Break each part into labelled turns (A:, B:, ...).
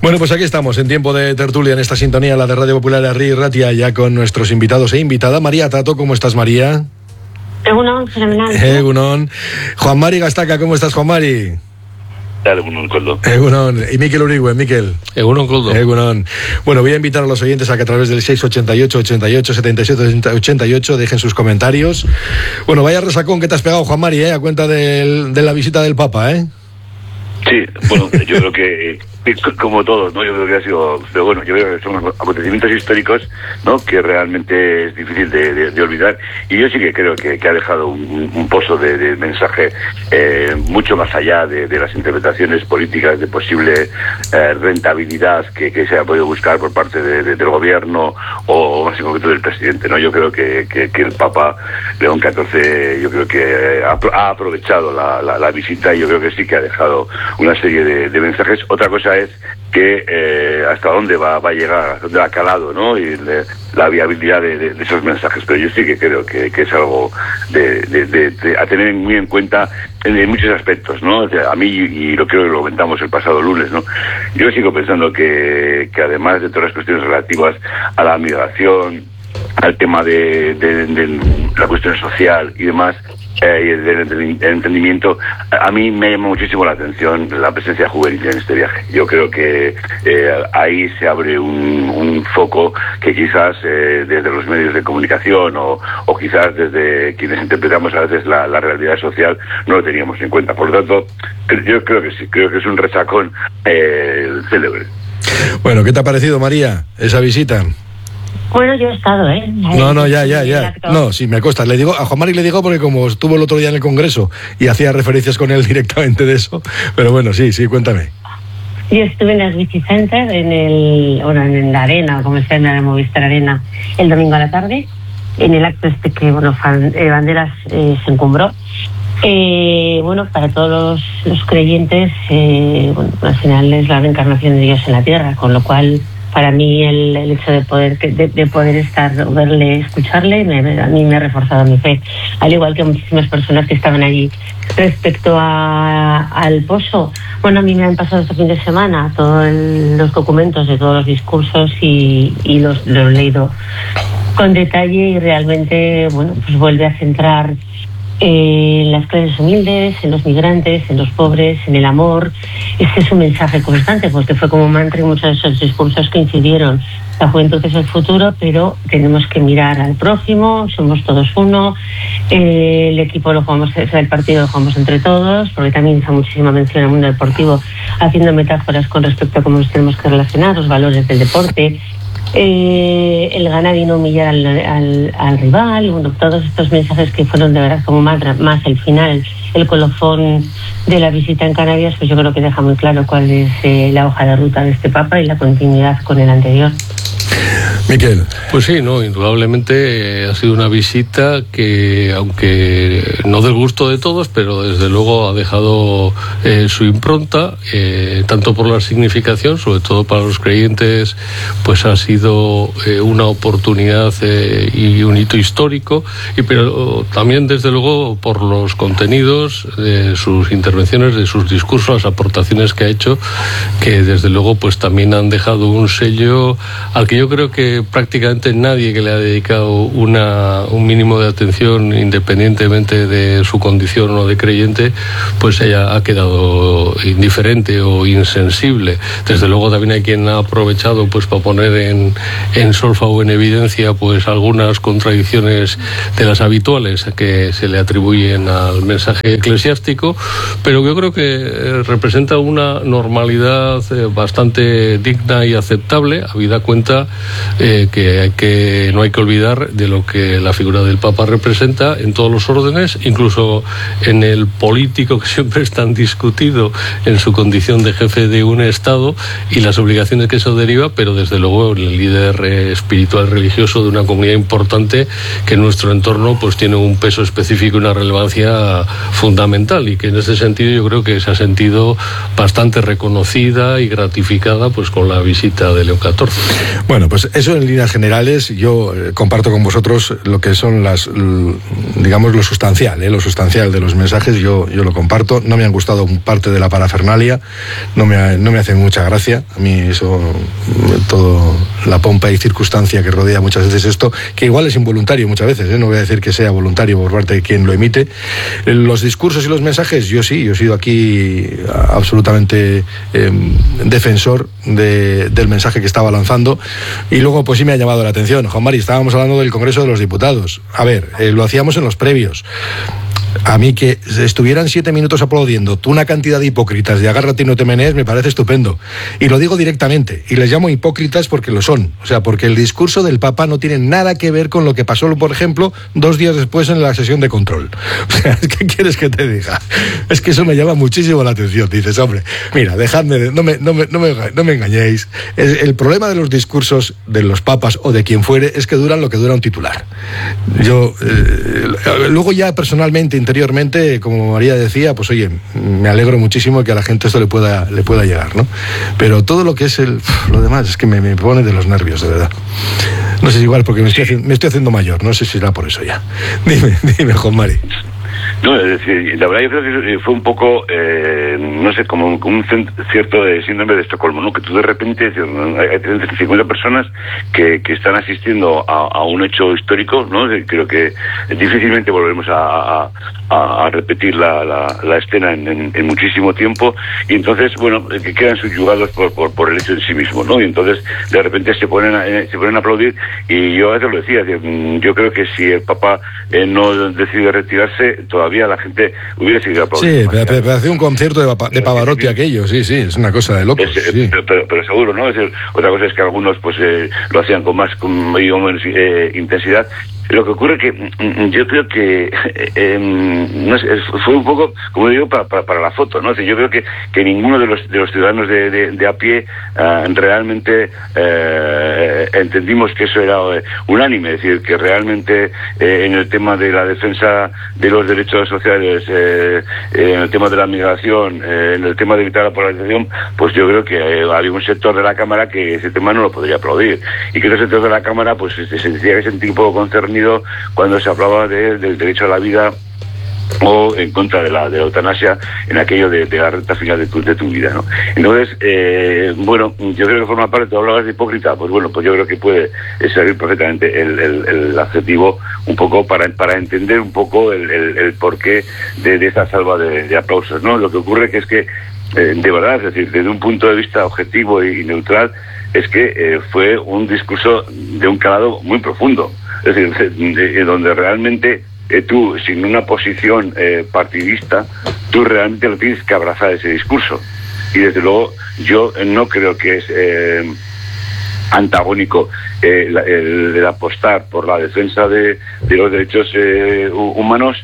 A: Bueno, pues aquí estamos en tiempo de tertulia en esta sintonía, la de Radio Popular Herri Ratia, ya con nuestros invitados e invitada. María Tato, ¿cómo estás, María?
B: Egunon, fenomenal.
A: Egunon. Juan Mari Gastaca, ¿cómo estás, Juan Mari?
C: Egunon, Coldo.
A: Egunon. Y Miquel Urigüe, Miquel.
D: Egunon, Coldo.
A: Egunon. Bueno, voy a invitar a los oyentes a que a través del 688 88 77 88 dejen sus comentarios. Bueno, vaya resacón que te has pegado, Juan Mari, a cuenta de la visita del Papa, ¿eh?
C: Sí, bueno, yo creo que como todos, ¿no? Yo creo que ha sido, pero bueno, yo creo que son acontecimientos históricos, ¿no? Que realmente es difícil de olvidar, y yo sí que creo que ha dejado un pozo de mensaje mucho más allá de las interpretaciones políticas de posible rentabilidad que se ha podido buscar por parte del gobierno o más en concreto del presidente, ¿no? Yo creo que el Papa León XIV, yo creo que ha aprovechado la visita, y yo creo que sí que ha dejado una serie de mensajes. Otra cosa es que hasta dónde va a llegar, hasta dónde ha calado, ¿no? Y la viabilidad de esos mensajes, pero yo sí que creo que es algo a tener muy en cuenta en muchos aspectos, ¿no? O sea, a mí, y creo que lo comentamos el pasado lunes, ¿no? Yo sigo pensando que además de todas las cuestiones relativas a la migración, al tema de la cuestión social y demás, y el entendimiento, a mí me llama muchísimo la atención la presencia juvenil en este viaje. Yo creo que ahí se abre un foco que quizás desde los medios de comunicación o quizás desde quienes interpretamos a veces la realidad social no lo teníamos en cuenta. Por lo tanto, yo creo que sí, creo que es un resacón célebre.
A: Bueno, ¿qué te ha parecido, María, esa visita?
B: Bueno, yo he estado,
A: No, ya. No, sí, me consta. Le digo, a Juan Mari le digo porque como estuvo el otro día en el Congreso y hacía referencias con él directamente de eso, pero bueno, sí, cuéntame.
B: Yo estuve en las Vicicenter, en la arena, como se llama, en la Movistar Arena, el domingo a la tarde, en el acto que, Banderas se encumbró. Para todos los creyentes, al final es la reencarnación de Dios en la tierra, con lo cual para mí el hecho de poder estar, verle, escucharle, a mí me ha reforzado mi fe, al igual que muchísimas personas que estaban allí. Respecto al pozo, a mí me han pasado este fin de semana todos los documentos de todos los discursos y los he leído con detalle, y realmente vuelve a centrar en las clases humildes, en los migrantes, en los pobres, en el amor. Ese es un mensaje constante, porque fue como mantra en muchos de esos discursos que incidieron. La juventud es el futuro, pero tenemos que mirar al prójimo, somos todos uno, el equipo lo jugamos, el partido lo jugamos entre todos, porque también hizo muchísima mención al mundo deportivo, haciendo metáforas con respecto a cómo nos tenemos que relacionar, los valores del deporte, el ganar y no humillar al rival, todos estos mensajes que fueron de verdad como más el final, el colofón de la visita en Canarias, pues yo creo que deja muy claro cuál es la hoja de ruta de este Papa y la continuidad con el anterior.
A: Miquel.
D: Pues sí, indudablemente ha sido una visita que, aunque no del gusto de todos, pero desde luego ha dejado su impronta, tanto por la significación, sobre todo para los creyentes, pues ha sido una oportunidad y un hito histórico, pero también desde luego por los contenidos de sus intervenciones, de sus discursos, las aportaciones que ha hecho, que desde luego pues también han dejado un sello al que yo creo que prácticamente nadie que le ha dedicado un mínimo de atención, independientemente de su condición o de creyente, pues ella ha quedado indiferente o insensible. Desde luego también hay quien ha aprovechado pues para poner en solfa o en evidencia pues algunas contradicciones de las habituales que se le atribuyen al mensaje eclesiástico, pero yo creo que representa una normalidad bastante digna y aceptable, habida cuenta que no hay que olvidar de lo que la figura del Papa representa en todos los órdenes, incluso en el político, que siempre es tan discutido en su condición de jefe de un Estado y las obligaciones que eso deriva, pero desde luego el líder espiritual religioso de una comunidad importante que en nuestro entorno pues tiene un peso específico y una relevancia fundamental, y que en ese sentido yo creo que se ha sentido bastante reconocida y gratificada pues con la visita de León XIV.
A: Bueno, pues eso eso en líneas generales yo comparto con vosotros lo que son digamos lo sustancial de los mensajes, yo lo comparto. No me han gustado parte de la parafernalia, no me hace mucha gracia a mí eso, todo la pompa y circunstancia que rodea muchas veces esto, que igual es involuntario muchas veces, no voy a decir que sea voluntario por parte de quien lo emite. Los discursos y los mensajes, yo he sido aquí absolutamente defensor del mensaje que estaba lanzando, y luego pues sí me ha llamado la atención. Juan Mari, estábamos hablando del Congreso de los Diputados. A ver, lo hacíamos en los previos. A mí que estuvieran 7 minutos aplaudiendo una cantidad de hipócritas de agárrate y no te menees me parece estupendo. Y lo digo directamente, y les llamo hipócritas porque lo son. O sea, porque el discurso del Papa no tiene nada que ver con lo que pasó, por ejemplo, 2 días después en la sesión de control. O sea, ¿qué quieres que te diga? Es que eso me llama muchísimo la atención. Dices, hombre, mira, dejadme, no me engañéis. El problema de los discursos de los papas o de quien fuere es que duran lo que dura un titular. Yo, luego ya personalmente, interiormente, como María decía, pues oye, me alegro muchísimo que a la gente esto le pueda llegar, ¿no? Pero todo lo que es lo demás es que me pone de los nervios, de verdad. No sé si igual porque me estoy haciendo mayor, no sé si será por eso ya. Dime, Juan Mari.
C: No, es decir, la verdad yo creo que fue un poco, no sé, como un cierto síndrome de Estocolmo, ¿no? Que tú de repente hay 50 personas que están asistiendo a un hecho histórico, ¿no? Creo que difícilmente volveremos a repetir la escena en muchísimo tiempo, y entonces, bueno, que quedan subyugados por el hecho en sí mismo, ¿no? Y entonces de repente se ponen a aplaudir, y yo a veces lo decía, yo creo que si el Papa no decide retirarse, todavía la gente hubiera seguido aplaudiendo. Sí,
A: pero hace un concierto de Pavarotti aquello, sí, es una cosa de locos. Sí.
C: Pero seguro, ¿no? Otra cosa es que algunos pues lo hacían con menos intensidad. Lo que ocurre que yo creo que no sé, fue un poco, como digo, para la foto, ¿no? Es decir, yo creo que ninguno de los ciudadanos de a pie realmente entendimos que eso era unánime. Es decir, que realmente en el tema de la defensa de los derechos sociales, en el tema de la migración, en el tema de evitar la polarización, pues yo creo que había un sector de la Cámara que ese tema no lo podría aplaudir, y que ese sector de la Cámara pues se decía que sentía un poco concernido cuando se hablaba del derecho a la vida o en contra de la eutanasia en aquello de la recta final de tu vida, ¿no? Entonces, bueno, yo creo que forma parte, tú hablabas de hipócrita, pues bueno, pues yo creo que puede servir perfectamente el adjetivo un poco para entender un poco el porqué de esta salva de aplausos, ¿no? Lo que ocurre que es que, de verdad, es decir, desde un punto de vista objetivo y neutral, es que fue un discurso de un calado muy profundo. Es decir, donde realmente tú, sin una posición partidista, tú realmente lo tienes que abrazar ese discurso. Y desde luego yo no creo que es antagónico el apostar por la defensa de los derechos humanos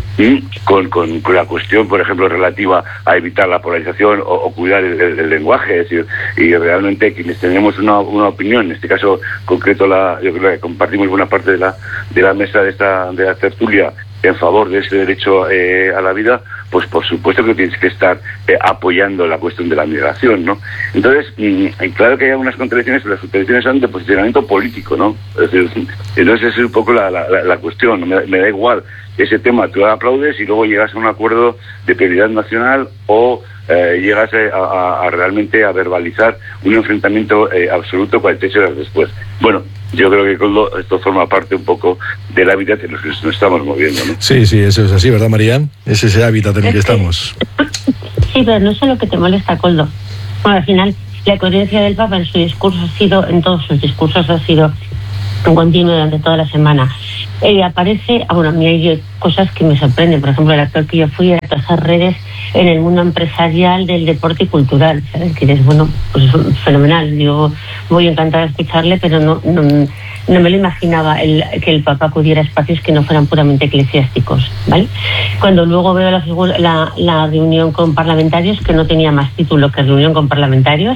C: con la cuestión, por ejemplo, relativa a evitar la polarización o cuidar el lenguaje. Es decir, y realmente quienes tenemos una opinión, en este caso concreto, yo creo que compartimos buena parte de la mesa de la tertulia en favor de ese derecho a la vida, pues por supuesto que tienes que estar apoyando la cuestión de la migración, ¿no? Entonces, claro que hay algunas contradicciones, pero las contradicciones son de posicionamiento político, ¿no? Es decir, entonces es un poco la cuestión. Me da igual ese tema, tú aplaudes y luego llegas a un acuerdo de prioridad nacional o llegas a realmente a verbalizar un enfrentamiento absoluto 48 horas después. Bueno, yo creo que esto forma parte un poco del hábitat en el que nos estamos moviendo, ¿no?
A: Sí, eso es así, ¿verdad, María? Es ese hábitat en el que estamos.
B: Sí, pero no sé lo que te molesta, Coldo. Bueno, al final, la coherencia del Papa en su discurso en todos sus discursos ha sido un continuo durante toda la semana. Aparece, a mí hay cosas que me sorprenden. Por ejemplo, el actor que yo fui era todas esas redes en el mundo empresarial del deporte y cultural, ¿sabes? Que es, bueno, pues fenomenal. Yo voy encantada de escucharle, pero no me lo imaginaba que el Papa acudiera a espacios que no fueran puramente eclesiásticos, ¿vale? Cuando luego veo la reunión con parlamentarios, que no tenía más título que reunión con parlamentarios,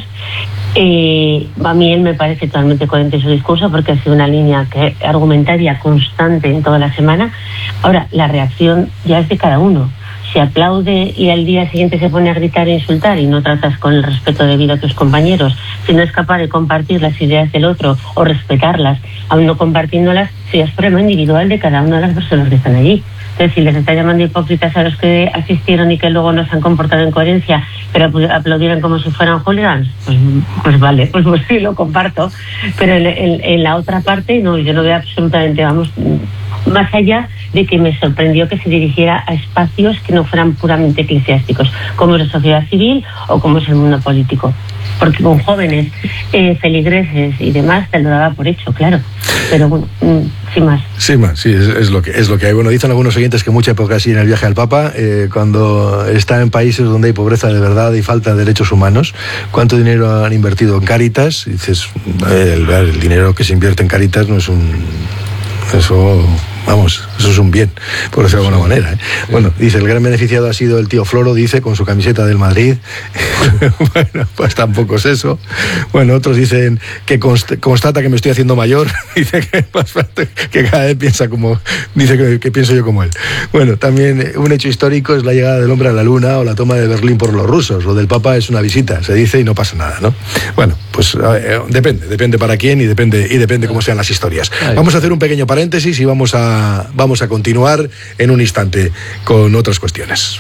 B: a mí él me parece totalmente coherente su discurso, porque ha sido una línea argumentaria constante en toda la semana. Ahora, la reacción ya es de cada uno. si aplaude y al día siguiente se pone a gritar e insultar y no tratas con el respeto debido a tus compañeros, si no es capaz de compartir las ideas del otro o respetarlas, aún no compartiéndolas, si es problema individual de cada una de las personas que están allí. Entonces, si les está llamando hipócritas a los que asistieron y que luego no se han comportado en coherencia, pero aplaudieran como si fueran hooligans, pues vale, pues sí, lo comparto. Pero en la otra parte, no, yo no veo absolutamente, más allá de que me sorprendió que se dirigiera a espacios que no fueran puramente eclesiásticos, como es la sociedad civil o como es el mundo político. Porque con jóvenes, feligreses y demás, te lo daba por hecho, claro. Pero bueno, sin más.
A: Sí, es lo que hay. Bueno, dicen algunos oyentes que mucha hipocresía en el viaje al Papa, cuando está en países donde hay pobreza de verdad y falta de derechos humanos. ¿Cuánto dinero han invertido en Cáritas? Y dices, el dinero que se invierte en Cáritas no es eso es un bien, por decirlo de alguna manera, ¿eh? Bueno, dice, el gran beneficiado ha sido el tío Floro, dice, con su camiseta del Madrid. Bueno, pues tampoco es eso. Bueno, otros dicen que constata que me estoy haciendo mayor. Dice que cada vez piensa como... Dice que pienso yo como él. Bueno, también un hecho histórico es la llegada del hombre a la luna o la toma de Berlín por los rusos. Lo del Papa es una visita, se dice, y no pasa nada, ¿no? Bueno, pues depende para quién y depende cómo sean las historias. Vamos a hacer un pequeño paréntesis y vamos a continuar en un instante con otras cuestiones.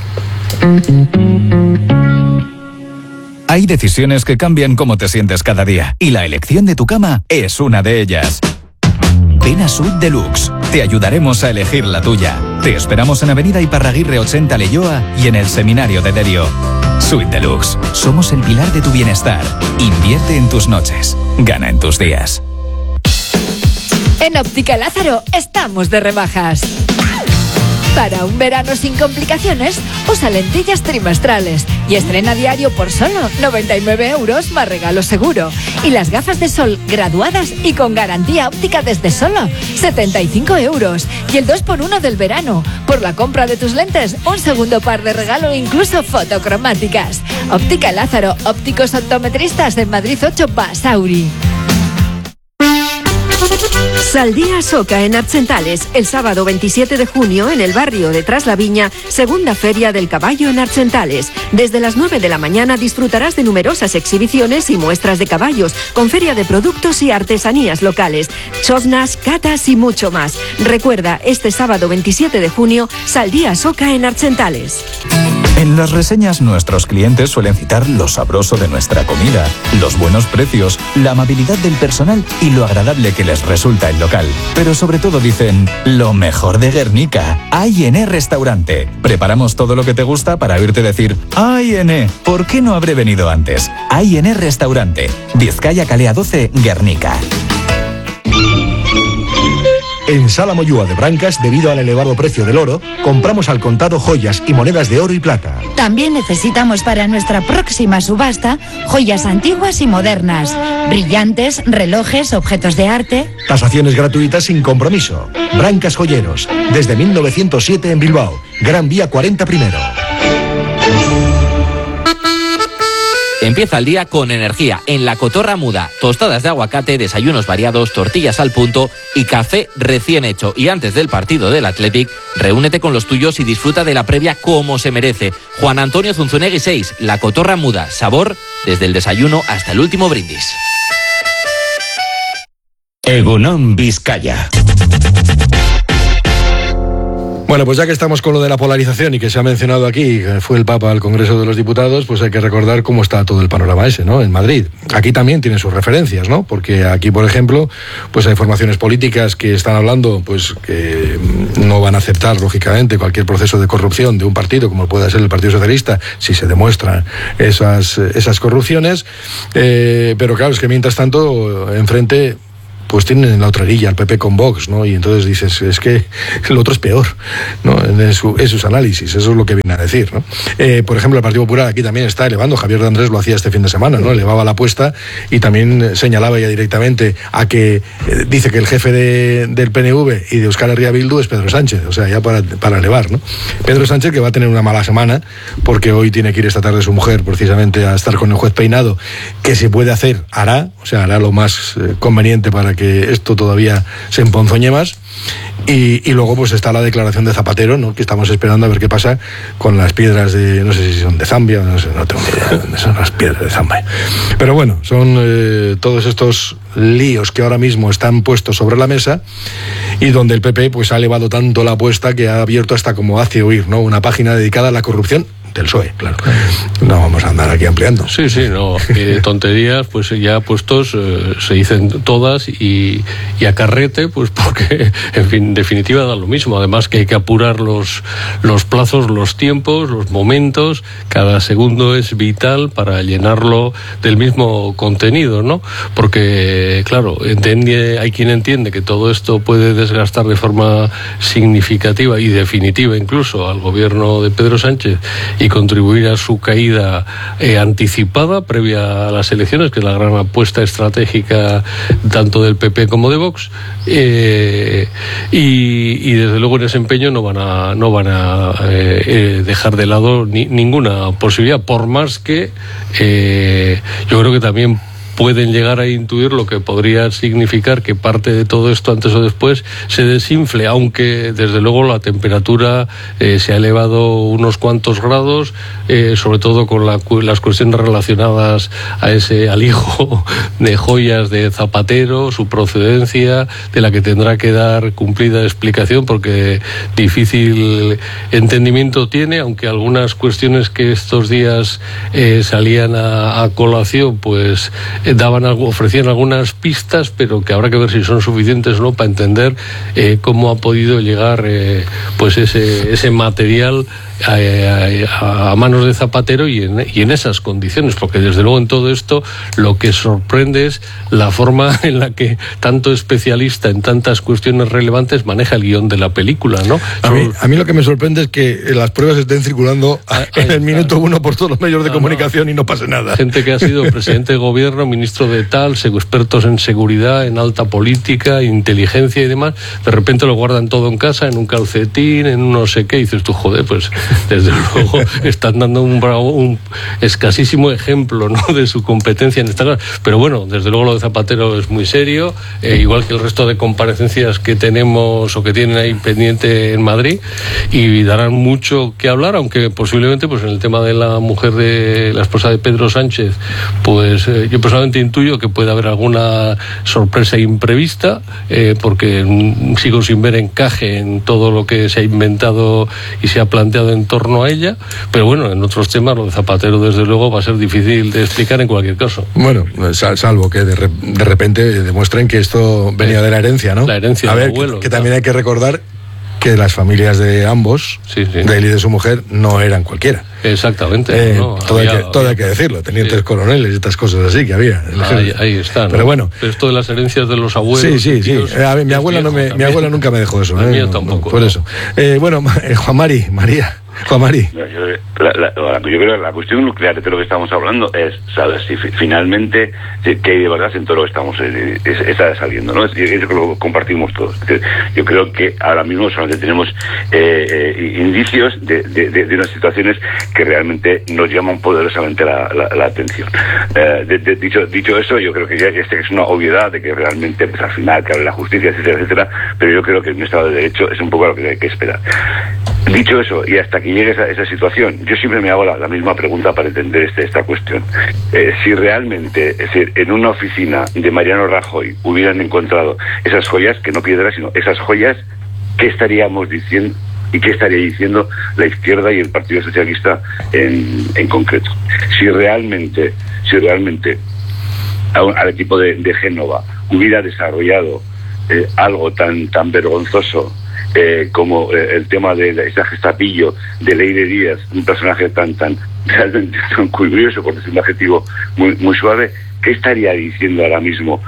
E: Hay decisiones que cambian cómo te sientes cada día y la elección de tu cama es una de ellas. Ven a Suite Deluxe. Te ayudaremos a elegir la tuya. Te esperamos en Avenida Iparraguirre 80 Leioa y en el Seminario de Derio. Suite Deluxe. Somos el pilar de tu bienestar. Invierte en tus noches. Gana en tus días.
F: En Óptica Lázaro estamos de rebajas. Para un verano sin complicaciones, usa lentillas trimestrales y estrena diario por solo 99 euros más regalo seguro. Y las gafas de sol graduadas y con garantía óptica desde solo 75 euros. Y el 2x1 del verano. Por la compra de tus lentes, un segundo par de regalo, incluso fotocromáticas. Óptica Lázaro, ópticos optometristas en Madrid 8 Basauri.
G: Saldía Soca en Archentales, el sábado 27 de junio en el barrio de Traslaviña, segunda feria del caballo en Archentales. Desde las 9 de la mañana disfrutarás de numerosas exhibiciones y muestras de caballos, con feria de productos y artesanías locales, choznas, catas y mucho más. Recuerda, este sábado 27 de junio, Saldía Soca en Archentales.
E: En las reseñas nuestros clientes suelen citar lo sabroso de nuestra comida, los buenos precios, la amabilidad del personal y lo agradable que les resulta el local. Pero sobre todo dicen, lo mejor de Guernica, A&E Restaurante. Preparamos todo lo que te gusta para oírte decir, A&E, ¿por qué no habré venido antes? A&E Restaurante, Vizcaya Calea 12, Guernica.
H: En Sala Moyúa de Brancas, debido al elevado precio del oro, compramos al contado joyas y monedas de oro y plata.
I: También necesitamos para nuestra próxima subasta joyas antiguas y modernas, brillantes, relojes, objetos de arte.
H: Tasaciones gratuitas sin compromiso. Brancas Joyeros, desde 1907 en Bilbao, Gran Vía 40 primero.
J: Empieza el día con energía en La Cotorra Muda. Tostadas de aguacate, desayunos variados, tortillas al punto y café recién hecho. Y antes del partido del Athletic, reúnete con los tuyos y disfruta de la previa como se merece. Juan Antonio Zunzunegui 6, La Cotorra Muda. Sabor desde el desayuno hasta el último brindis.
K: Egunon Vizcaya.
A: Bueno, pues ya que estamos con lo de la polarización y que se ha mencionado aquí, que fue el Papa al Congreso de los Diputados, pues hay que recordar cómo está todo el panorama ese, ¿no? En Madrid. Aquí también tiene sus referencias, ¿no? Porque aquí, por ejemplo, pues hay formaciones políticas que están hablando, pues que no van a aceptar, lógicamente, cualquier proceso de corrupción de un partido, como pueda ser el Partido Socialista, si se demuestran esas corrupciones. Pero claro, es que mientras tanto, enfrente, pues tienen en la otra orilla al PP con Vox, ¿no? Y entonces dices, es que el otro es peor, ¿no? En sus análisis, eso es lo que viene a decir, ¿no? Por ejemplo, el Partido Popular aquí también está elevando, Javier de Andrés lo hacía este fin de semana, ¿no? Elevaba la apuesta y también señalaba ya directamente a que dice que el jefe del PNV y de Euskal Herria Bildu es Pedro Sánchez, o sea, ya para elevar, ¿no? Pedro Sánchez, que va a tener una mala semana, porque hoy tiene que ir esta tarde su mujer precisamente a estar con el juez Peinado, que se puede hacer, hará lo más conveniente para que esto todavía se emponzoñe más, Y luego pues está la declaración de Zapatero, ¿no? Que estamos esperando a ver qué pasa con las piedras de, no sé si son de Zambia, no sé, no tengo ni idea de dónde son las piedras de Zambia. Pero bueno, son todos estos líos que ahora mismo están puestos sobre la mesa y donde el PP pues ha elevado tanto la apuesta que ha abierto hasta, como hace oír, ¿no?, una página dedicada a la corrupción del PSOE, claro. No vamos a andar aquí ampliando.
D: Sí, no, tonterías, pues ya puestos se dicen todas y a carrete, pues porque, en fin, en definitiva da lo mismo. Además que hay que apurar los plazos, los tiempos, los momentos. Cada segundo es vital para llenarlo del mismo contenido, ¿no? Porque, claro, hay quien entiende que todo esto puede desgastar de forma significativa y definitiva incluso al gobierno de Pedro Sánchez y contribuir a su caída anticipada previa a las elecciones, que es la gran apuesta estratégica tanto del PP como de Vox, y desde luego en ese empeño no van a dejar de lado ninguna posibilidad, por más que yo creo que también pueden llegar a intuir lo que podría significar que parte de todo esto antes o después se desinfle, aunque desde luego la temperatura se ha elevado unos cuantos grados, sobre todo con las cuestiones relacionadas al hijo de joyas de Zapatero, su procedencia, de la que tendrá que dar cumplida explicación porque difícil entendimiento tiene, aunque algunas cuestiones que estos días salían a colación pues ofrecían algunas pistas, pero que habrá que ver si son suficientes o no para entender cómo ha podido llegar pues ese material a manos de Zapatero y en esas condiciones, porque desde luego en todo esto lo que sorprende es la forma en la que tanto especialista en tantas cuestiones relevantes maneja el guión de la película, ¿no?
A: A mí lo que me sorprende es que las pruebas estén circulando en el minuto uno por todos los medios de comunicación y no pase nada.
D: Gente que ha sido presidente de gobierno, ministro de tal, expertos en seguridad, en alta política, inteligencia y demás, de repente lo guardan todo en casa, en un calcetín, en un no sé qué, y dices tú, joder, pues desde luego están dando un escasísimo ejemplo, ¿no?, de su competencia en esta cosa. Pero bueno, desde luego lo de Zapatero es muy serio, igual que el resto de comparecencias que tenemos o que tienen ahí pendiente en Madrid, y darán mucho que hablar, aunque posiblemente pues en el tema de la mujer de la esposa de Pedro Sánchez, pues yo personalmente intuyo que puede haber alguna sorpresa imprevista, porque sigo sin ver encaje en todo lo que se ha inventado y se ha planteado en torno a ella, pero bueno, en otros temas lo de Zapatero desde luego va a ser difícil de explicar en cualquier caso.
A: Bueno, salvo que de repente demuestren que esto venía de la herencia, ¿no?
D: La herencia del abuelo.
A: Que también hay que recordar que las familias de ambos, de él y de su mujer, no eran cualquiera.
D: Exactamente.
A: Todo hay que decirlo, tenientes coroneles y estas cosas así que había.
D: Ahí está, ¿no?
A: Pero bueno.
D: Pero esto de las herencias de los abuelos.
A: Sí. A ver, mi abuela nunca me dejó eso.
D: La mía tampoco.
A: Por eso. Bueno, Juan Mari.
C: Yo creo que la cuestión nuclear de lo que estamos hablando es saber si finalmente que hay de verdad en todo lo que estamos está saliendo, ¿no? Eso que lo compartimos todos. Yo creo que ahora mismo solamente tenemos indicios de unas situaciones que realmente nos llaman poderosamente la atención. Dicho eso, yo creo que ya es una obviedad de que realmente pues, al final cabe la justicia, etcétera, pero yo creo que en un Estado de Derecho es un poco lo que hay que esperar. Dicho eso, y hasta que llegue esa situación, yo siempre me hago la misma pregunta para entender esta cuestión. Si realmente, es decir, en una oficina de Mariano Rajoy hubieran encontrado esas joyas, que no piedras, sino esas joyas, ¿qué estaríamos diciendo? ¿Y qué estaría diciendo la izquierda y el Partido Socialista en concreto? Si realmente al equipo de Génova hubiera desarrollado algo tan vergonzoso como el tema de ese gestapillo de Leire Díaz, un personaje tan realmente tan curioso, por decir un adjetivo muy suave, ¿qué estaría diciendo ahora mismo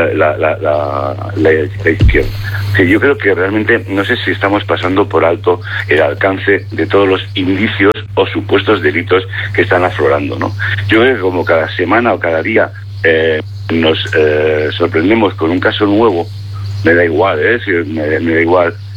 C: la izquierda? Sí, yo creo que realmente no sé si estamos pasando por alto el alcance de todos los indicios o supuestos delitos que están aflorando, ¿no? Yo creo que como cada semana o cada día nos sorprendemos con un caso nuevo, me da igual, me da igual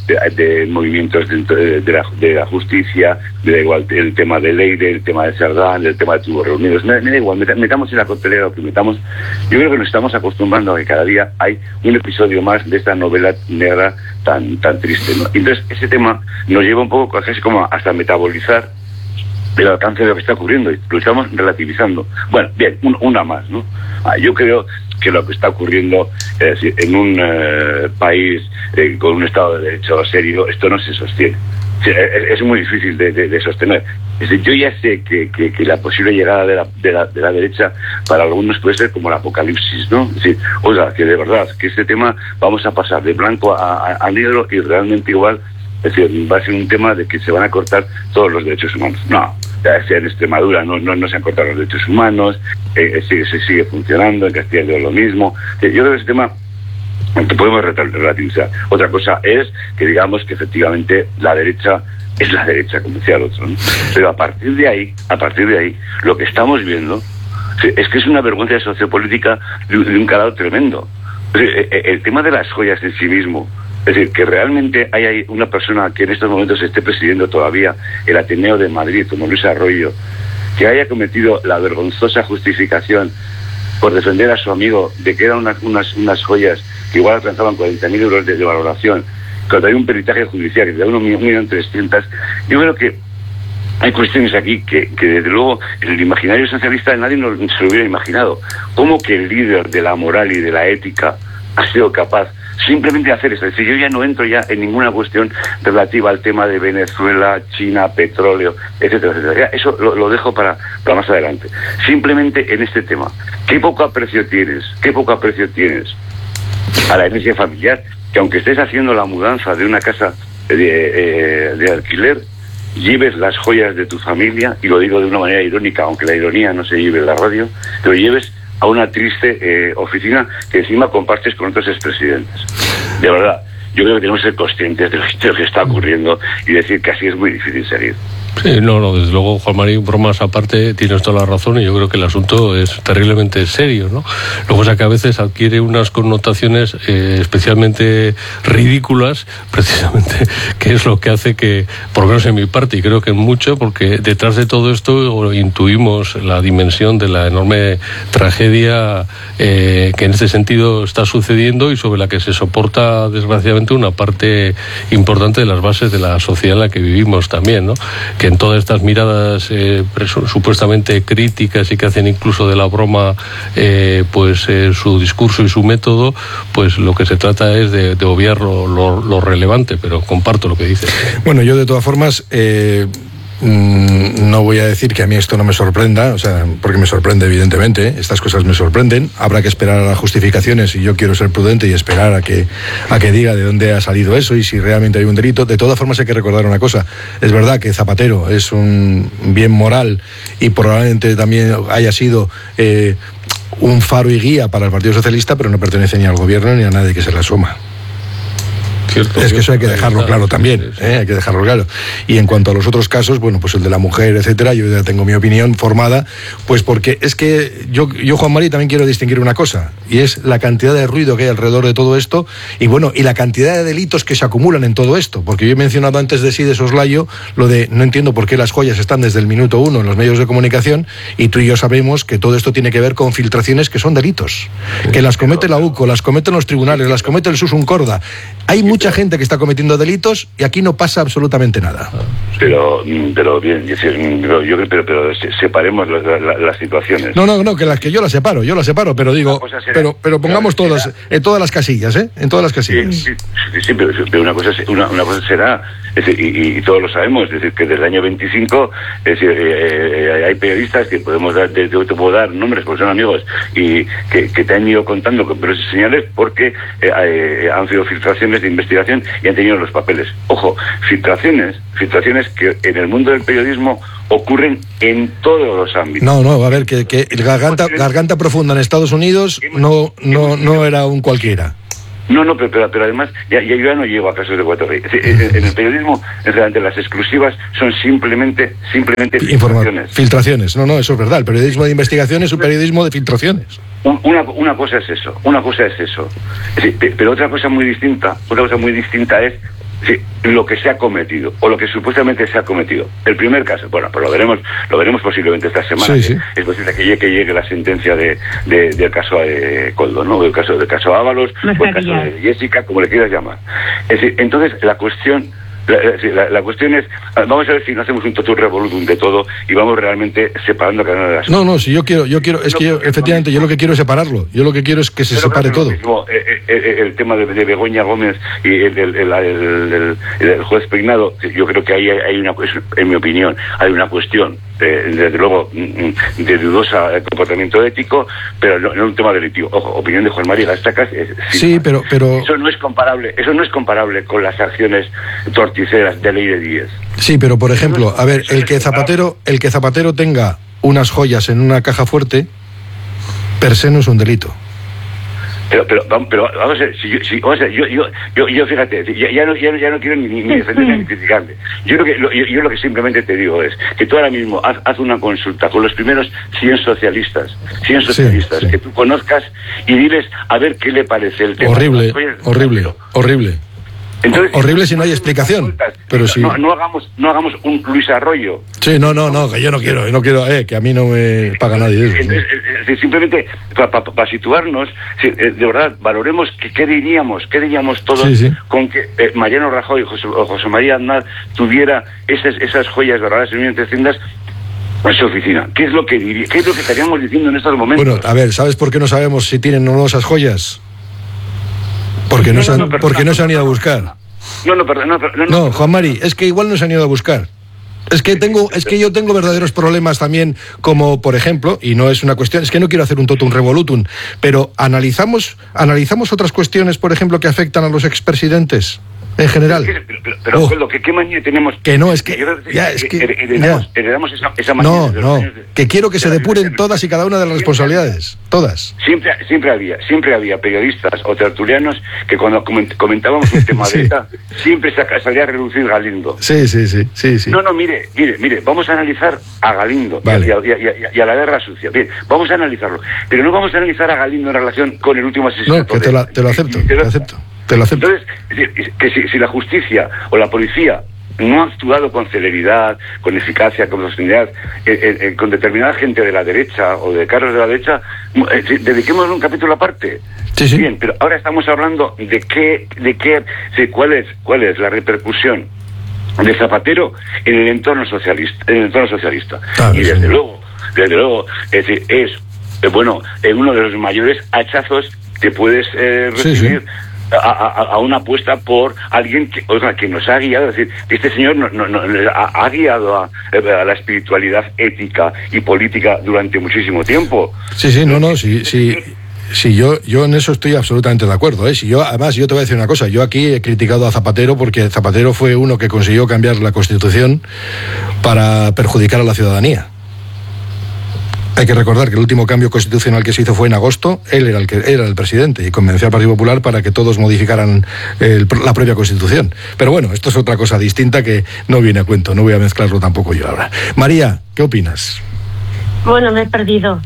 C: de movimientos dentro de la justicia, me da igual el tema de Leire, el tema de Sardán, el tema de Tubos Reunidos, me da igual, metamos en la coctelera lo que metamos. Yo creo que nos estamos acostumbrando a que cada día hay un episodio más de esta novela negra tan triste, ¿no? Entonces ese tema nos lleva un poco casi como hasta metabolizar el alcance de lo que está ocurriendo, y lo estamos relativizando. Bueno, bien, una más, ¿no? Yo creo que lo que está ocurriendo en un país con un Estado de Derecho serio, esto no se sostiene. Es muy difícil de sostener. Es decir, yo ya sé que la posible llegada de la derecha para algunos puede ser como el apocalipsis, ¿no? Es decir, oiga, que de verdad, que este tema vamos a pasar de blanco a negro y realmente igual. Es decir, va a ser un tema de que se van a cortar todos los derechos humanos. No, sea en Extremadura no se han cortado los derechos humanos, se sigue funcionando, en Castilla y León lo mismo. Yo creo que ese tema podemos relativizar. Otra cosa es que digamos que efectivamente la derecha es la derecha, como decía el otro, ¿no? Pero a partir de ahí, lo que estamos viendo es que es una vergüenza sociopolítica de un calado tremendo. El tema de las joyas en sí mismo, es decir, que realmente hay una persona que en estos momentos esté presidiendo todavía el Ateneo de Madrid, como Luis Arroyo, que haya cometido la vergonzosa justificación por defender a su amigo de que eran unas joyas que igual alcanzaban 40.000 euros de valoración, cuando hay un peritaje judicial que da 1.300.000. Yo creo que hay cuestiones aquí que desde luego en el imaginario socialista nadie se lo hubiera imaginado. ¿Cómo que el líder de la moral y de la ética ha sido capaz simplemente de hacer esto? Es decir, yo ya no entro ya en ninguna cuestión relativa al tema de Venezuela, China, petróleo, etcétera, etcétera. Ya eso lo dejo para más adelante. Simplemente en este tema, qué poco aprecio tienes a la herencia familiar, que aunque estés haciendo la mudanza de una casa de alquiler, lleves las joyas de tu familia, y lo digo de una manera irónica, aunque la ironía no se lleve en la radio, te lo lleves a una triste oficina que encima compartes con otros expresidentes. De verdad, yo creo que tenemos que ser conscientes de lo que está ocurriendo y decir que así es muy difícil seguir.
D: Sí, no, desde luego, Juan María, bromas aparte, tienes toda la razón, y yo creo que el asunto es terriblemente serio, ¿no? Lo que pasa es que a veces adquiere unas connotaciones especialmente ridículas, precisamente, que es lo que hace que, por lo menos en mi parte, y creo que en mucho, porque detrás de todo esto intuimos la dimensión de la enorme tragedia que en este sentido está sucediendo y sobre la que se soporta, desgraciadamente, una parte importante de las bases de la sociedad en la que vivimos también, ¿no? Que en todas estas miradas supuestamente críticas y que hacen incluso de la broma su discurso y su método, pues lo que se trata es de obviar lo relevante, pero comparto lo que dices.
A: Bueno, yo de todas formas no voy a decir que a mí esto no me sorprenda, o sea, porque me sorprende evidentemente, estas cosas me sorprenden. Habrá que esperar a las justificaciones, y yo quiero ser prudente y esperar a que diga de dónde ha salido eso y si realmente hay un delito. De todas formas hay que recordar una cosa: es verdad que Zapatero es un bien moral y probablemente también haya sido un faro y guía para el Partido Socialista, pero no pertenece ni al gobierno ni a nadie que se le asoma. Es que eso hay que dejarlo claro también, hay que dejarlo claro. Y en cuanto a los otros casos, bueno, pues el de la mujer, etcétera, yo ya tengo mi opinión formada, pues porque es que yo Juan María, también quiero distinguir una cosa, y es la cantidad de ruido que hay alrededor de todo esto, y bueno, y la cantidad de delitos que se acumulan en todo esto, porque yo he mencionado antes de soslayo lo de no entiendo por qué las joyas están desde el minuto 1 en los medios de comunicación, y tú y yo sabemos que todo esto tiene que ver con filtraciones que son delitos, que las comete la UCO, las cometen los tribunales, las comete el Susun Corda. Hay mucha gente que está cometiendo delitos y aquí no pasa absolutamente nada.
C: Pero bien, pero separemos las situaciones.
A: No, que las que yo las separo, pero digo, pero pongamos todas en todas las casillas, en todas las casillas.
C: Sí, pero una cosa será, es decir, y todos lo sabemos, es decir, que desde el año 25, es decir, hay periodistas que te puedo dar nombres porque son amigos y que te han ido contando con pelos y señales porque han sido filtraciones de investigación y han tenido los papeles. Ojo, filtraciones que en el mundo del periodismo ocurren en todos los ámbitos.
A: No, a ver, que el Garganta Profunda en Estados Unidos no era un cualquiera.
C: No, pero además, yo ya no llego a casos de Cuatro Reyes. En el periodismo, realmente las exclusivas son simplemente filtraciones.
A: Filtraciones, no, eso es verdad. El periodismo de investigación es un periodismo de filtraciones.
C: Una cosa es eso. Es decir, pero otra cosa muy distinta es Sí, lo que se ha cometido, o lo que supuestamente se ha cometido. El primer caso, bueno, pues lo veremos posiblemente esta semana.
A: Sí, sí.
C: Es posible que llegue la sentencia del caso de Koldo, ¿no? El caso Ábalos, o el caso de Jessica, como le quieras llamar. Es decir, entonces la cuestión es, vamos a ver si no hacemos un totum revolutum de todo y vamos realmente separando cada una de las cosas.
A: No, si yo quiero, es que yo, efectivamente, yo lo que quiero es separarlo. Yo lo que quiero es que se separe todo.
C: Mismo, el tema de Begoña Gómez y el juez Peinado, yo creo que ahí hay una, en mi opinión, hay una cuestión, desde luego, de dudosa comportamiento ético, pero no un tema delictivo. Ojo, opinión de Juan Mari Gastacas.
A: Sí, pero
C: eso no es comparable con las acciones torticeras de Ley de 10.
A: Sí, pero por ejemplo, a ver, el que Zapatero tenga unas joyas en una caja fuerte, per se no es un delito.
C: Pero vamos a ver, yo fíjate, ya no quiero ni defenderme ni criticarle. Yo lo que simplemente te digo es que tú ahora mismo haz una consulta con los primeros 100 socialistas sí. Que tú conozcas y diles a ver qué le parece el tema.
A: Horrible. Entonces, horrible si no hay explicación. Pero si
C: no hagamos un Luis Arroyo.
A: Sí, no, que yo no quiero, que a mí no me paga nadie eso.
C: Entonces, simplemente para situarnos, de verdad, valoremos qué diríamos todos con que Mariano Rajoy o José María Aznar tuviera esas joyas doradas en 1.300 en su oficina. ¿Qué es lo que estaríamos diciendo en estos momentos?
A: Bueno, a ver, ¿sabes por qué no sabemos si tienen o no esas joyas? Porque no se han ido a buscar. No, Juan Mari, es que igual no se han ido a buscar. Es que yo tengo verdaderos problemas también, como por ejemplo, y no es una cuestión, es que no quiero hacer un totum revolutum, pero analizamos otras cuestiones, por ejemplo, que afectan a los expresidentes en general.
C: Pero ¿qué manía tenemos?
A: Que no, es que
C: heredamos esa manía.
A: No, que quiero que se depuren todas y cada una de las responsabilidades, todas.
C: Siempre había periodistas o tertulianos que cuando comentábamos un tema de ETA, siempre salía a relucir Galindo.
A: Sí.
C: No, mire, vamos a analizar a Galindo y a la guerra sucia. Bien, vamos a analizarlo, pero no vamos a analizar a Galindo en relación con el último asesinato.
A: No, que te lo acepto.
C: Entonces, que si la justicia o la policía no ha actuado con celeridad, con eficacia, con sostenibilidad, con determinada gente de la derecha o de cargos de la derecha, dediquemos un capítulo aparte.
A: Sí.
C: Bien, pero ahora estamos hablando cuál es la repercusión de Zapatero en el entorno socialista. Y desde luego, es decir, es uno de los mayores hachazos que puedes recibir. Sí. A una apuesta por alguien que nos ha guiado, es decir, que este señor ha guiado a la espiritualidad ética y política durante muchísimo tiempo.
A: Sí, yo en eso estoy absolutamente de acuerdo, Además, yo te voy a decir una cosa, yo aquí he criticado a Zapatero porque Zapatero fue uno que consiguió cambiar la Constitución para perjudicar a la ciudadanía. Hay que recordar que el último cambio constitucional que se hizo fue en agosto. Él era el presidente y convenció al Partido Popular para que todos modificaran la propia Constitución. Pero bueno, esto es otra cosa distinta que no viene a cuento. No voy a mezclarlo tampoco yo ahora. María, ¿qué opinas?
B: Bueno, me he perdido.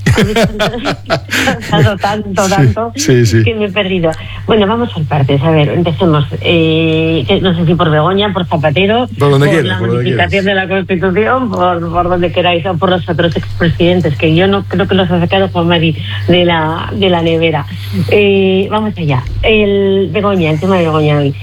B: tanto
A: sí.
B: Que me he perdido. Bueno, vamos por partes. A ver, empecemos. No sé si por Begoña, por Zapatero,
A: por
B: la modificación de la Constitución, por donde queráis, o por los otros expresidentes, que yo no creo que los ha sacado Juan Mari de la nevera. Vamos allá. El tema de Begoña hoy.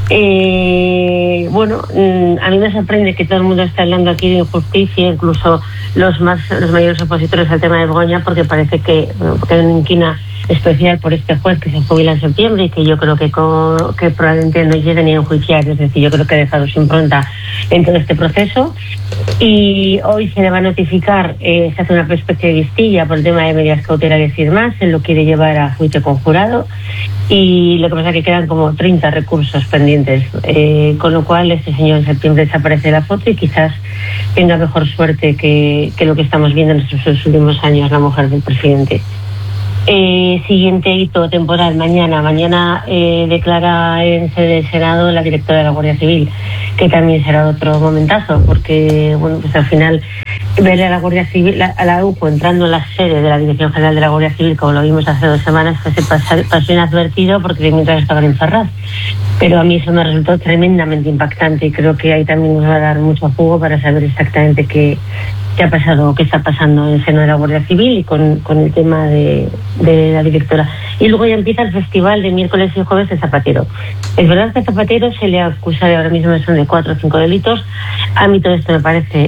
B: A mí me sorprende que todo el mundo esté hablando aquí de injusticia, incluso los mayores opositores al tema de Begoña, porque parece que hay una inquina especial por este juez que se jubila en septiembre y que yo creo que probablemente no llegue ni a enjuiciar, es decir, yo creo que ha dejado su impronta en todo este proceso. Y hoy se le va a notificar, se hace una especie de vistilla por el tema de medidas cautelares y demás, se lo quiere llevar a juicio con jurado, y lo que pasa es que quedan como 30 recursos pendientes, con lo cual este señor en septiembre desaparece de la foto y quizás tenga mejor suerte que lo que estamos viendo en estos últimos años, la mujer del presidente. Siguiente hito temporal, mañana declara en sede del Senado la directora de la Guardia Civil, que también será otro momentazo, porque pues al final ver a la Guardia Civil, a la UCO entrando en la sede de la Dirección General de la Guardia Civil, como lo vimos hace 2 semanas, pues se pasó inadvertido porque mientras estaban encerrados. Pero a mí eso me resultó tremendamente impactante y creo que ahí también nos va a dar mucho jugo para saber exactamente qué ha pasado, qué está pasando en el seno de la Guardia Civil y con el tema de la directora. Y luego ya empieza el festival de miércoles y jueves de Zapatero. Es verdad que a Zapatero se le acusa de ahora mismo son de 4 o 5 delitos. A mí todo esto me parece,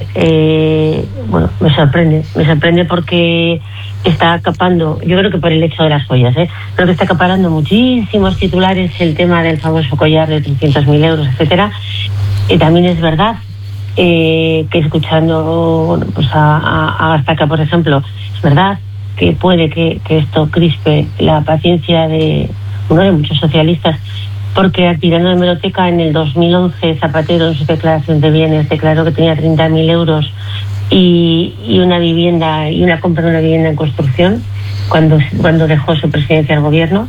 B: me sorprende porque está acapando, yo creo que por el hecho de las joyas, creo que está acaparando muchísimos titulares el tema del famoso collar de 300.000 euros, etcétera. Y también es verdad que escuchando a Gastaca, por ejemplo, es verdad que puede que esto crispe la paciencia de muchos socialistas, porque tirando de hemeroteca en el 2011 Zapatero en su declaración de bienes declaró que tenía 30.000 euros y una vivienda y una compra de una vivienda en construcción cuando dejó su presidencia al gobierno.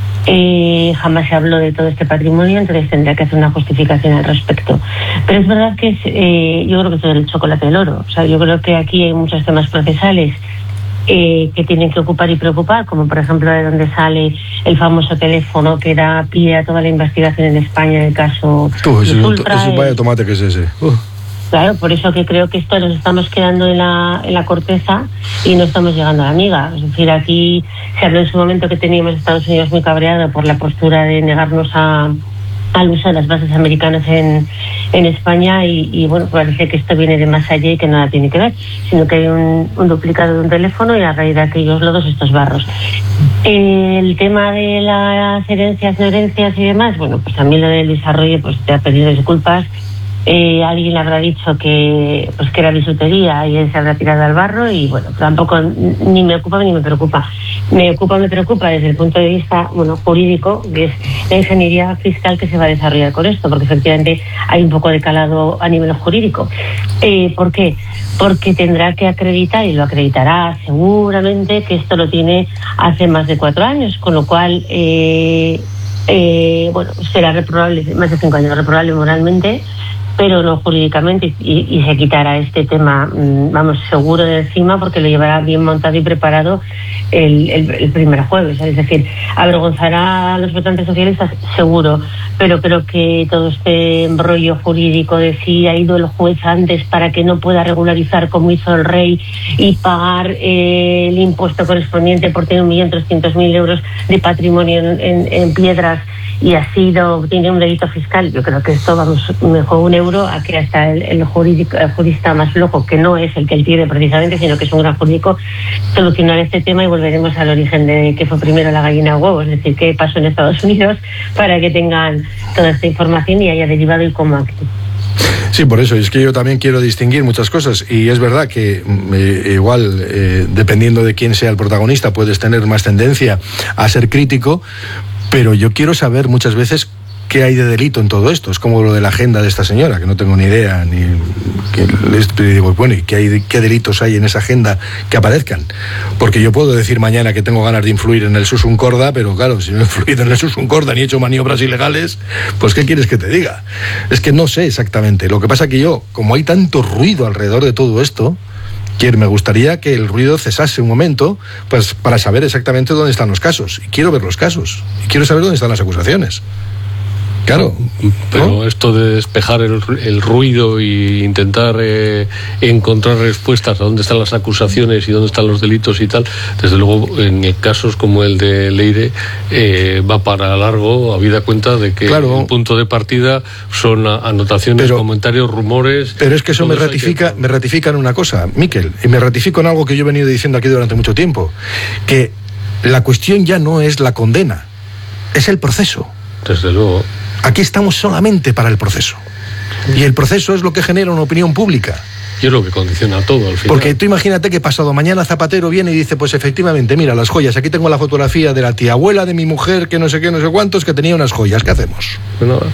B: Jamás se habló de todo este patrimonio, entonces tendría que hacer una justificación al respecto. Pero es verdad que yo creo que todo el chocolate del oro. O sea, yo creo que aquí hay muchos temas procesales que tienen que ocupar y preocupar, como por ejemplo de donde sale el famoso teléfono que da pie a toda la investigación en España en el caso Ultra.
A: Es un vaya tomate que es ese.
B: Claro, por eso que creo que esto nos estamos quedando en la corteza y no estamos llegando a la miga. Es decir, aquí se habló en su momento que teníamos a Estados Unidos muy cabreado por la postura de negarnos al uso de las bases americanas en España y parece que esto viene de más allá y que nada tiene que ver, sino que hay un duplicado de un teléfono y a raíz de aquellos lodos estos barros. El tema de las herencias, no herencias y demás, pues también lo del desarrollo, pues te ha pedido disculpas. Alguien le habrá dicho que era bisutería y él se habrá tirado al barro y tampoco ni me ocupa ni me preocupa. Me preocupa desde el punto de vista jurídico, que es la ingeniería fiscal que se va a desarrollar con esto, porque efectivamente hay un poco de calado a nivel jurídico. ¿Por qué? Porque tendrá que acreditar, y lo acreditará seguramente, que esto lo tiene hace más de 4 años, con lo cual será reprobable, más de 5 años, reprobable moralmente, pero no jurídicamente, y se quitará este tema, seguro de encima, porque lo llevará bien montado y preparado el primer jueves. Es decir, avergonzará a los votantes socialistas, seguro, pero creo que todo este embrollo jurídico de si ha ido el juez antes para que no pueda regularizar como hizo el rey y pagar el impuesto correspondiente por tener 1.300.000 euros de patrimonio en piedras y así tiene un delito fiscal. Yo creo que esto mejor un euro a que hasta el jurista más flojo, que no es el que él tiene precisamente, sino que es un gran jurídico, solucionar este tema y volveremos al origen de qué fue primero la gallina o huevo, es decir, qué pasó en Estados Unidos para que tengan toda esta información y haya derivado y cómo aquí.
A: Sí, por eso, es que yo también quiero distinguir muchas cosas y es verdad que igual, dependiendo de quién sea el protagonista, puedes tener más tendencia a ser crítico, pero yo quiero saber muchas veces qué hay de delito en todo esto. Es como lo de la agenda de esta señora, que no tengo ni idea, digo, ¿y qué delitos hay en esa agenda que aparezcan? Porque yo puedo decir mañana que tengo ganas de influir en el Susun Corda, pero claro, si no he influido en el Susun Corda ni he hecho maniobras ilegales, pues ¿qué quieres que te diga? Es que no sé exactamente. Lo que pasa que yo, como hay tanto ruido alrededor de todo esto, me gustaría que el ruido cesase un momento, pues para saber exactamente dónde están los casos. Y quiero ver los casos. Y quiero saber dónde están las acusaciones. Claro.
D: Pero esto de despejar el ruido e intentar encontrar respuestas a dónde están las acusaciones y dónde están los delitos y tal, desde luego en casos como el de Leire va para largo, habida cuenta de que el punto de partida son anotaciones, comentarios, rumores.
A: Pero es que eso me ratifica en una cosa, Miquel, y me ratifico en algo que yo he venido diciendo aquí durante mucho tiempo, que la cuestión ya no es la condena, es el proceso.
D: Desde luego.
A: Aquí estamos solamente para el proceso. Y el proceso es lo que genera una opinión pública.
D: Y es lo que condiciona todo al final.
A: Porque tú imagínate que pasado mañana Zapatero viene y dice, pues efectivamente, mira, las joyas, aquí tengo la fotografía de la tía abuela de mi mujer, que no sé qué, no sé cuántos, que tenía unas joyas, ¿qué hacemos?
D: Bueno,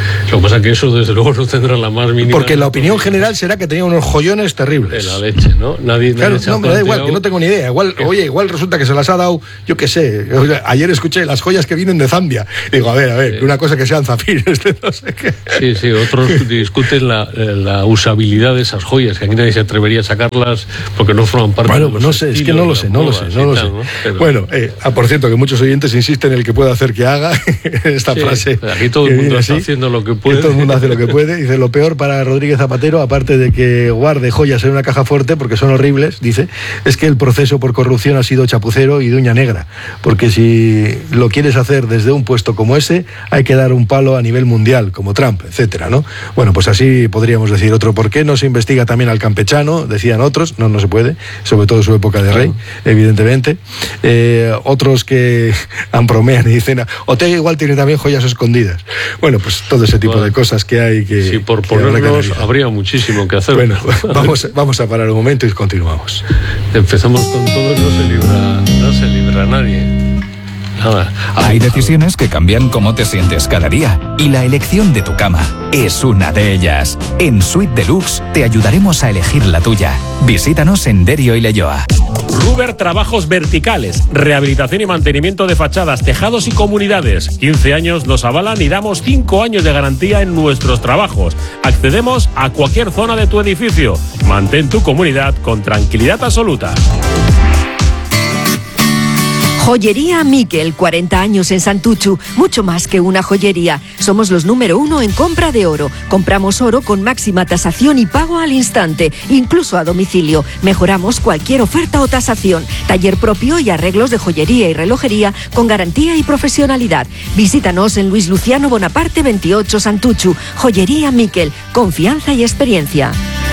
D: Lo que pasa es que eso desde luego no tendrá la más mínima...
A: Porque la opinión general será que tenía unos joyones terribles.
D: De la leche, ¿no? Nadie
A: claro,
D: se ha
A: no, me da igual,
D: planteado...
A: que no tengo ni idea. Igual resulta que se las ha dado, yo qué sé. Ayer escuché las joyas que vienen de Zambia. Digo, a ver, una cosa que sean zafires, no sé qué.
D: Sí, otros discuten la usabilidad de esas joyas, que aquí nadie se atrevería a sacarlas porque no forman parte de los
A: no sé, es que no lo sé.
D: Pero...
A: Bueno, por cierto, que muchos oyentes insisten en el que pueda hacer que haga esta frase.
D: Aquí todo el mundo está haciendo lo que puede.
A: Todo el mundo hace lo que puede. Dice, lo peor para Rodríguez Zapatero, aparte de que guarde joyas en una caja fuerte, porque son horribles, dice, es que el proceso por corrupción ha sido chapucero y de uña negra. Porque si lo quieres hacer desde un puesto como ese, hay que dar un palo a nivel mundial, como Trump, etcétera, ¿no? Bueno, pues así podríamos decir otro. ¿Por qué no se investiga también al campechano? Decían otros, no se puede, sobre todo en su época de rey, evidentemente. Otros que bromean y dicen, Otegi igual tiene también joyas escondidas. Bueno, pues todo ese tipo de cosas que hay que...
D: Sí, por ponernos habría muchísimo que hacer.
A: Bueno, vamos a parar un momento y continuamos.
D: Empezamos con todo, no se libra nadie. Nada.
E: Hay decisiones que cambian cómo te sientes cada día y la elección de tu cama es una de ellas. En Suite Deluxe te ayudaremos a elegir la tuya. Visítanos en Derio y Leioa.
L: Ruber Trabajos Verticales, rehabilitación y mantenimiento de fachadas, tejados y comunidades. 15 años nos avalan y damos 5 años de garantía en nuestros trabajos. Accedemos a cualquier zona de tu edificio. Mantén tu comunidad con tranquilidad absoluta.
G: Joyería Miquel, 40 años en Santuchu, mucho más que una joyería. Somos los número 1 en compra de oro. Compramos oro con máxima tasación y pago al instante, incluso a domicilio. Mejoramos cualquier oferta o tasación. Taller propio y arreglos de joyería y relojería con garantía y profesionalidad. Visítanos en Luis Luciano Bonaparte 28 Santuchu. Joyería Miquel, confianza y experiencia.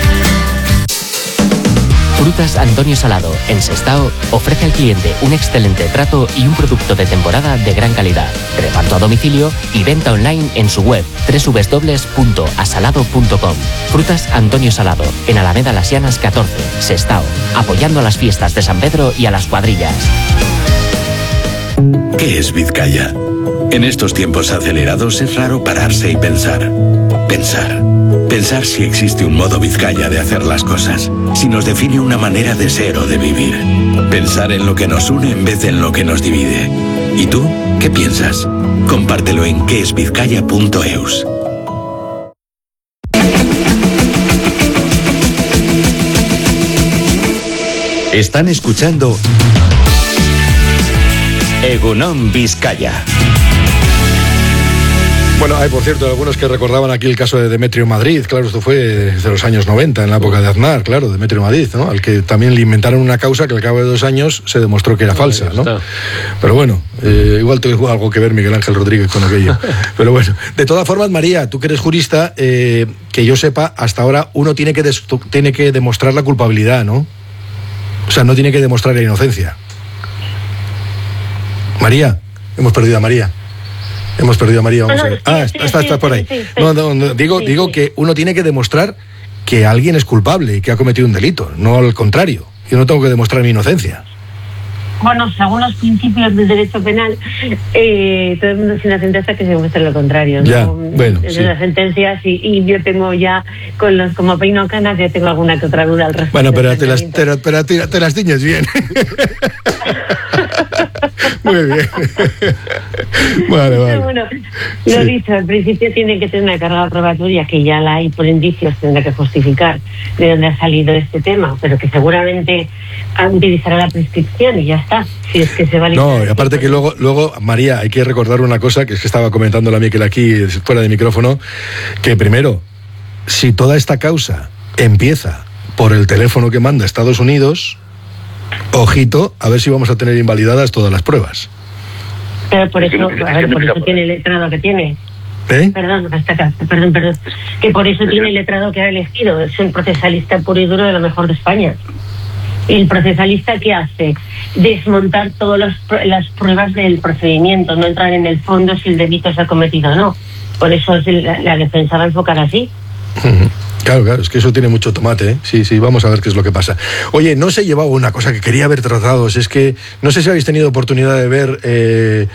M: Frutas Antonio Salado, en Sestao, ofrece al cliente un excelente trato y un producto de temporada de gran calidad. Reparto a domicilio y venta online en su web www.asalado.com. Frutas Antonio Salado, en Alameda Las Llanas 14, Sestao, apoyando a las fiestas de San Pedro y a las cuadrillas.
N: ¿Qué es Vizcaya? En estos tiempos acelerados es raro pararse y pensar. Pensar si existe un modo Vizcaya de hacer las cosas, si nos define una manera de ser o de vivir. Pensar en lo que nos une en vez de en lo que nos divide. ¿Y tú qué piensas? Compártelo en quesvizcaya.eus.
K: Están escuchando Egunon Vizcaya.
A: Bueno, hay por cierto algunos que recordaban aquí el caso de Demetrio Madrid. Claro, esto fue desde los años 90, en la época de Aznar, claro, Demetrio Madrid, ¿no? Al que también le inventaron una causa que al cabo de 2 años se demostró que era falsa, ¿no? Pero bueno, igual tuvo algo que ver Miguel Ángel Rodríguez con aquello. Pero bueno, de todas formas, María, tú que eres jurista, que yo sepa, hasta ahora uno tiene que demostrar la culpabilidad, ¿no? O sea, no tiene que demostrar la inocencia. María, hemos perdido a María. Vamos a ver. Está por ahí. Digo que uno tiene que demostrar que alguien es culpable y que ha cometido un delito, no al contrario. Yo no tengo que demostrar mi inocencia.
B: Bueno, según los principios del derecho penal, todo el mundo es inocente hasta que se demuestre lo contrario, ¿no?
A: Ya, bueno, sí.
B: Las sentencias y yo tengo ya, como peino canas, ya tengo alguna que otra duda al respecto.
A: Bueno, pero te las tiñes bien. Muy bien. Vale.
B: Bueno, lo dicho, al principio tiene que tener una carga probatoria que ya la hay por indicios, tendrá que justificar de dónde ha salido este tema, pero que seguramente utilizará la prescripción y ya está, si es que se va a...
A: No, y aparte que luego, María, hay que recordar una cosa que es que estaba comentando la Miquel aquí fuera de micrófono, que primero, si toda esta causa empieza por el teléfono que manda Estados Unidos, ojito, a ver si vamos a tener invalidadas todas las pruebas.
B: Pero por eso tiene el letrado que tiene. Perdón. Que por eso tiene el letrado que ha elegido. Es un procesalista puro y duro de lo mejor de España. ¿Y el procesalista qué hace? Desmontar todas las pruebas del procedimiento, no entrar en el fondo si el delito se ha cometido o no. Por eso la defensa va a enfocar así.
A: Claro, es que eso tiene mucho tomate, ¿eh? Sí, vamos a ver qué es lo que pasa. Oye, no se llevaba una cosa que quería haber tratado, es que no sé si habéis tenido oportunidad de ver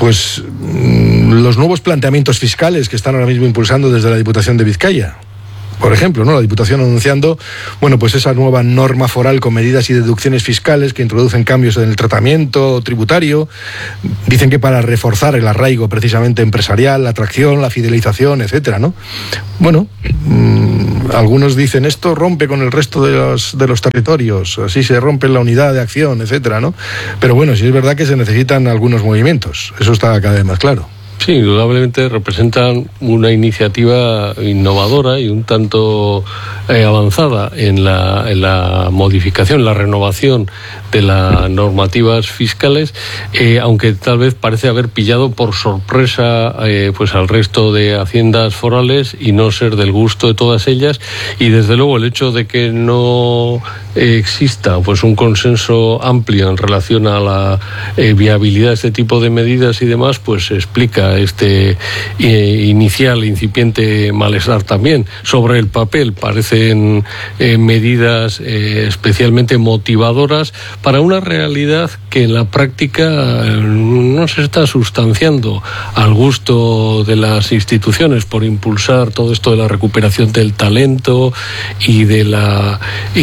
A: pues los nuevos planteamientos fiscales que están ahora mismo impulsando desde la Diputación de Vizcaya. Por ejemplo, ¿no? La Diputación anunciando, bueno, pues esa nueva norma foral con medidas y deducciones fiscales que introducen cambios en el tratamiento tributario. Dicen que para reforzar el arraigo precisamente empresarial, la atracción, la fidelización, etcétera, ¿no? Bueno, algunos dicen esto rompe con el resto de los territorios, así se rompe la unidad de acción, etcétera, ¿no? Pero bueno, sí es verdad que se necesitan algunos movimientos, eso está cada vez más claro.
D: Sí, indudablemente representan una iniciativa innovadora y un tanto avanzada en la modificación, la renovación de las normativas fiscales, aunque tal vez parece haber pillado por sorpresa pues al resto de haciendas forales y no ser del gusto de todas ellas, y desde luego el hecho de que no exista pues un consenso amplio en relación a la viabilidad de este tipo de medidas y demás, pues explica este inicial incipiente malestar también. Sobre el papel parecen medidas especialmente motivadoras para una realidad que en la práctica no se está sustanciando al gusto de las instituciones por impulsar todo esto de la recuperación del talento y de la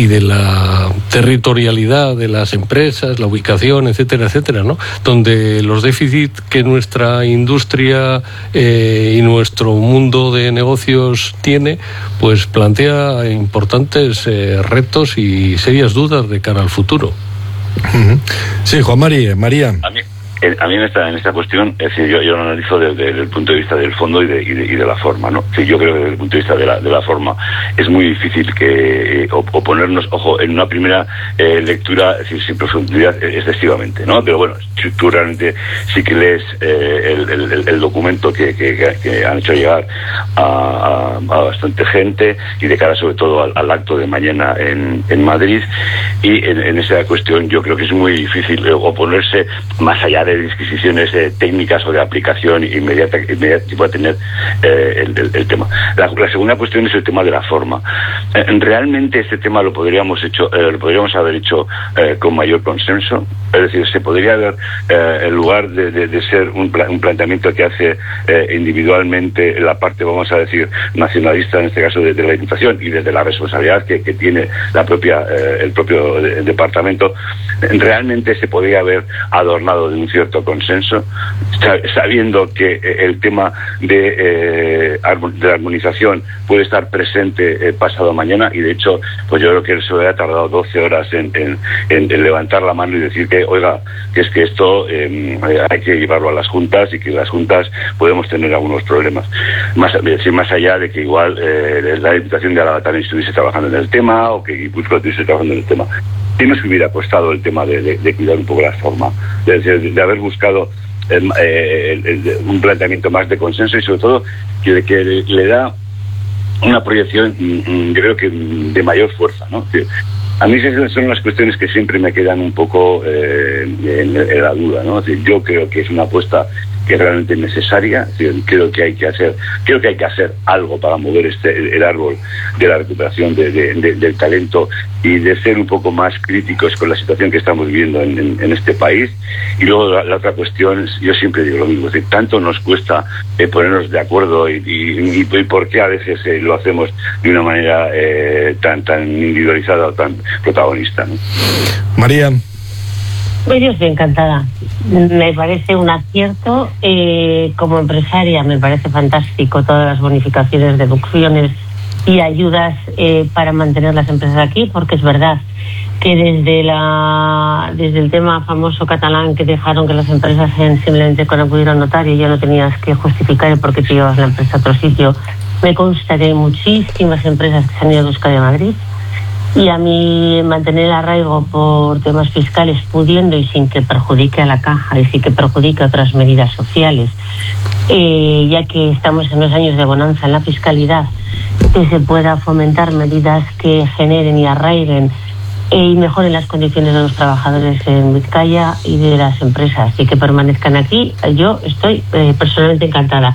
D: territorialidad de las empresas, la ubicación, etcétera, etcétera, ¿no? Donde los déficits que nuestra industria y nuestro mundo de negocios tiene, pues plantea importantes retos y serias dudas de cara al futuro.
A: Sí, Juan María.
C: A mí en esta cuestión, es decir, yo lo analizo desde el punto de vista del fondo y de la forma, ¿no? Sí, yo creo que desde el punto de vista de la forma es muy difícil que oponernos, ojo, en una primera lectura, es decir, sin profundidad excesivamente, ¿no? Pero bueno, tú realmente sí que lees el documento que han hecho llegar a bastante gente y de cara sobre todo al acto de mañana en Madrid, y en esa cuestión yo creo que es muy difícil oponerse más allá de disquisiciones técnicas o de aplicación inmediata que pueda tener el tema. La segunda cuestión es el tema de la forma. Realmente este tema lo podríamos haber hecho con mayor consenso. Es decir, se podría haber, en lugar de ser un planteamiento que hace individualmente la parte, vamos a decir, nacionalista, en este caso de la Diputación, y desde la responsabilidad que tiene el propio departamento, realmente se podría haber adornado de un cierto consenso, sabiendo que el tema de la armonización puede estar presente pasado mañana, y de hecho, pues yo creo que se había tardado 12 horas en levantar la mano y decir que, oiga, que es que esto hay que llevarlo a las juntas, y que en las juntas podemos tener algunos problemas. Más allá de que igual la Diputación de Álava también estuviese trabajando en el tema, o que Guipúzcoa estuviese trabajando en el tema. ¿Quién nos hubiera apostado el tema de cuidar un poco la forma? De haber buscado un planteamiento más de consenso, y sobre todo que le da una proyección, yo creo que de mayor fuerza, ¿no? A mí son las cuestiones que siempre me quedan un poco en la duda, ¿no? Yo creo que es una apuesta que es realmente necesaria. Creo que hay que hacer algo para mover el árbol de la recuperación del talento, y de ser un poco más críticos con la situación que estamos viviendo en este país. Y luego la otra cuestión, yo siempre digo lo mismo, es decir, tanto nos cuesta ponernos de acuerdo, y por qué a veces lo hacemos de una manera tan individualizada o tan protagonista, ¿no?
A: María.
B: Pues yo estoy encantada. Me parece un acierto. Como empresaria me parece fantástico todas las bonificaciones, deducciones y ayudas para mantener las empresas aquí, porque es verdad que desde el tema famoso catalán, que dejaron que las empresas simplemente con acudir al notario ya no tenías que justificar el por qué te llevas la empresa a otro sitio, me consta que hay muchísimas empresas que se han ido a Euskadi de Madrid. Y a mí mantener el arraigo por temas fiscales, pudiendo y sin que perjudique a la caja y sin que perjudique a otras medidas sociales, ya que estamos en unos años de bonanza en la fiscalidad, que se pueda fomentar medidas que generen y arraiguen y mejoren las condiciones de los trabajadores en Vizcaya y de las empresas, y que permanezcan aquí. Yo estoy personalmente encantada.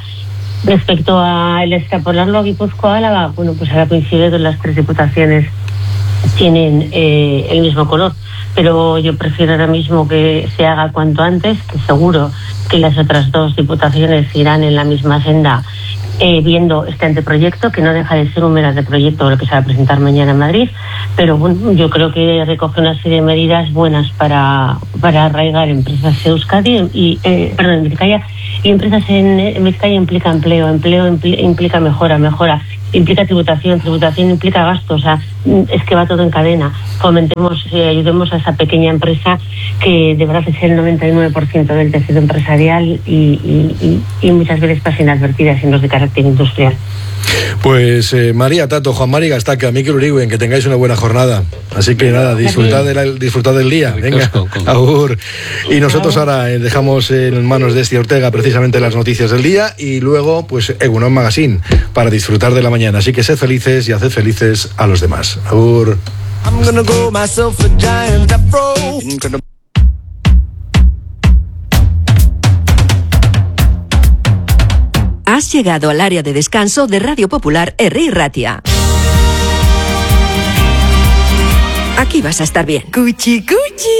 B: Respecto a el extrapolarlo a Guipúzcoa, Álava, bueno, pues ahora coincide con las tres diputaciones tienen el mismo color, pero yo prefiero ahora mismo que se haga cuanto antes, que seguro que las otras 2 diputaciones irán en la misma senda, viendo este anteproyecto, que no deja de ser un mero anteproyecto lo que se va a presentar mañana en Madrid, pero bueno, yo creo que recoge una serie de medidas buenas para arraigar empresas en Euskadi en Vizcaya, y empresas en Vizcaya implica empleo implica mejora, implica tributación implica gasto, o sea, es que va todo en cadena. Fomentemos y ayudemos a esa pequeña empresa que de verdad es el 99% del tejido empresarial y muchas veces pasa inadvertidas en los de carácter industrial.
A: Pues María, Tato, Juan Mari Gastaca, Mikel Uribe, que tengáis una buena jornada. Así que nada, disfrutad del día. Venga, agur. Y nosotros ahora dejamos en manos de Esti Ortega precisamente las noticias del día y luego pues Egunon Magazine para disfrutar de la mañana. Así que sed felices y haced felices a los demás. Agur.
G: Has llegado al área de descanso de Radio Popular Herri Ratia. Aquí vas a estar bien. Cuchi, cuchi.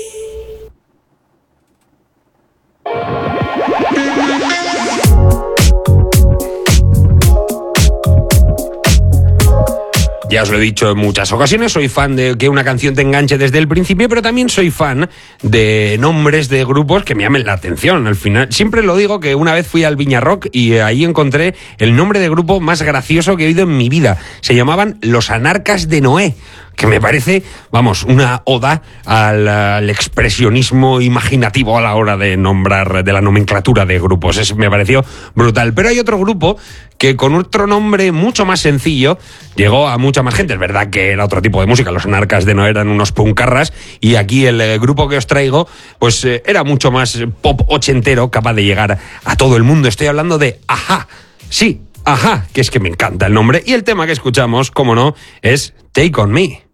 O: Ya os lo he dicho en muchas ocasiones, soy fan de que una canción te enganche desde el principio, pero también soy fan de nombres de grupos que me llamen la atención. Al final, siempre lo digo que una vez fui al Viña Rock y ahí encontré el nombre de grupo más gracioso que he oído en mi vida. Se llamaban Los Anarcas de Noé, que me parece, vamos, una oda al expresionismo imaginativo a la hora de nombrar, de la nomenclatura de grupos. Me pareció brutal. Pero hay otro grupo que con otro nombre mucho más sencillo llegó a mucha más gente. Es verdad que era otro tipo de música, Los Anarcas de Noé eran unos puncarras, y aquí el grupo que os traigo pues era mucho más pop ochentero, capaz de llegar a todo el mundo. Estoy hablando de Ajá. Sí, Ajá, que es que me encanta el nombre. Y el tema que escuchamos, como no, es Take On Me.